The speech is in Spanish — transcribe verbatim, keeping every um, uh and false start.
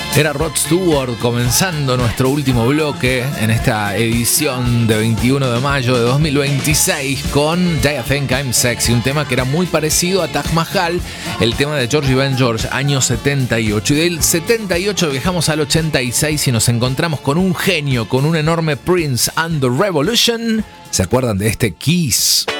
Era Rod Stewart comenzando nuestro último bloque en esta edición de veintiuno de mayo de dos mil veintiséis con Do You Think I'm Sexy, un tema que era muy parecido a Taj Mahal, el tema de Georgie Ben George, año setenta y ocho. Y del setenta y ocho viajamos al ochenta y seis y nos encontramos con un genio, con un enorme Prince and the Revolution. ¿Se acuerdan de este Kiss?